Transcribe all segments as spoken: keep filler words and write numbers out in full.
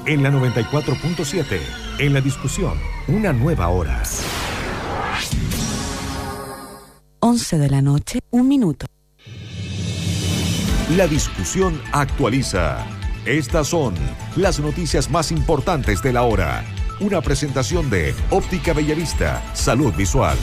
en la noventa y cuatro punto siete. En la discusión, una nueva hora. once de la noche, un minuto. La discusión actualiza. Estas son las noticias más importantes de la hora. Una presentación de Óptica Bellavista, Salud Visual.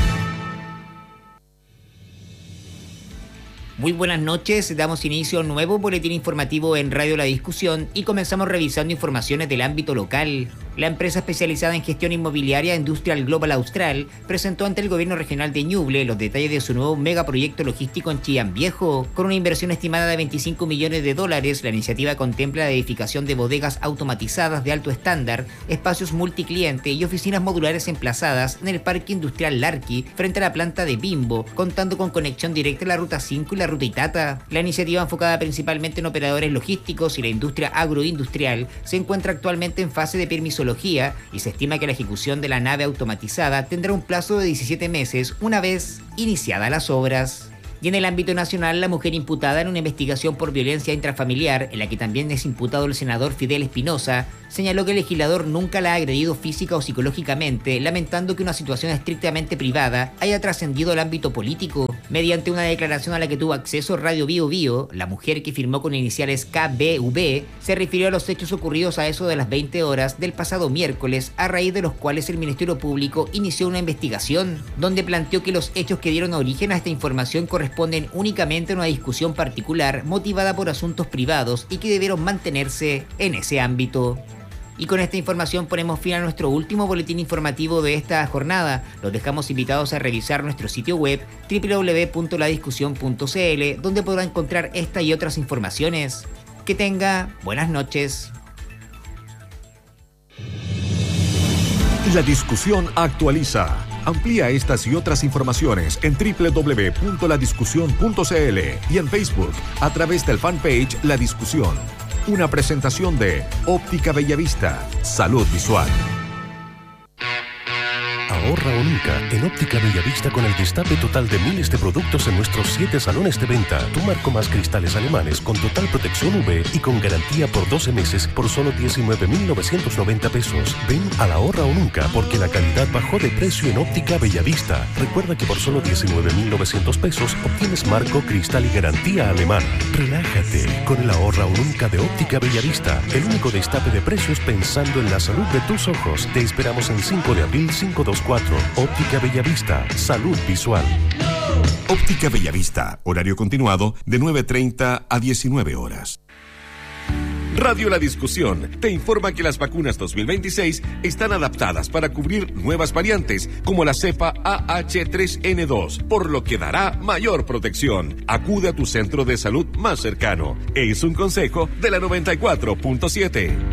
Muy buenas noches, damos inicio a un nuevo boletín informativo en Radio La Discusión y comenzamos revisando informaciones del ámbito local. La empresa especializada en gestión inmobiliaria Industrial Global Austral presentó ante el gobierno regional de Ñuble los detalles de su nuevo megaproyecto logístico en Chillán Viejo. Con una inversión estimada de veinticinco millones de dólares, la iniciativa contempla la edificación de bodegas automatizadas de alto estándar, espacios multicliente y oficinas modulares emplazadas en el Parque Industrial Larqui, frente a la planta de Bimbo, contando con conexión directa a la Ruta cinco y la Ruta Itata. La iniciativa, enfocada principalmente en operadores logísticos y la industria agroindustrial, se encuentra actualmente en fase de permisología y se estima que la ejecución de la nave automatizada tendrá un plazo de diecisiete meses una vez iniciadas las obras. Y en el ámbito nacional, la mujer imputada en una investigación por violencia intrafamiliar, en la que también es imputado el senador Fidel Espinosa, señaló que el legislador nunca la ha agredido física o psicológicamente, lamentando que una situación estrictamente privada haya trascendido al ámbito político. Mediante una declaración a la que tuvo acceso Radio Bio Bio, la mujer, que firmó con iniciales K B V, se refirió a los hechos ocurridos a eso de las veinte horas del pasado miércoles, a raíz de los cuales el Ministerio Público inició una investigación, donde planteó que los hechos que dieron origen a esta información corresponden únicamente a una discusión particular motivada por asuntos privados y que debieron mantenerse en ese ámbito. Y con esta información ponemos fin a nuestro último boletín informativo de esta jornada. Los dejamos invitados a revisar nuestro sitio web doble u doble u doble u punto la discusión punto c l, donde podrá encontrar esta y otras informaciones. Que tenga buenas noches. La discusión actualiza. Amplía estas y otras informaciones en doble u doble u doble u punto la discusión punto c l y en Facebook a través del fanpage La Discusión. Una presentación de Óptica Bellavista, Salud Visual. Ahorra o nunca en Óptica Bellavista con el destape total de miles de productos en nuestros siete salones de venta. Tu marco más cristales alemanes con total protección U V y con garantía por doce meses por solo diecinueve mil novecientos noventa pesos. Ven a la Ahorra o nunca porque la calidad bajó de precio en Óptica Bellavista. Recuerda que por solo diecinueve mil novecientos pesos obtienes marco, cristal y garantía alemana. Relájate con el Ahorra o nunca de Óptica Bellavista. El único destape de precios pensando en la salud de tus ojos. Te esperamos en cinco de abril cinco dos cuatro. Óptica Bellavista, Salud Visual. Óptica Bellavista, horario continuado de nueve treinta a diecinueve horas. Radio La Discusión te informa que las vacunas dos mil veintiséis están adaptadas para cubrir nuevas variantes como la cepa A H tres N dos, por lo que dará mayor protección. Acude a tu centro de salud más cercano. Es un consejo de la noventa y cuatro punto siete.